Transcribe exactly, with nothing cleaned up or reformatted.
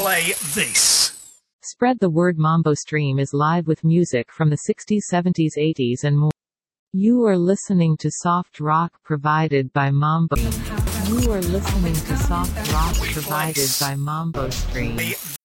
play this. Spread the word. Mambo Stream is live with music from the sixties, seventies, eighties and more. You are listening to soft rock provided by Mambo. You are listening to soft rock provided by Mambo Stream.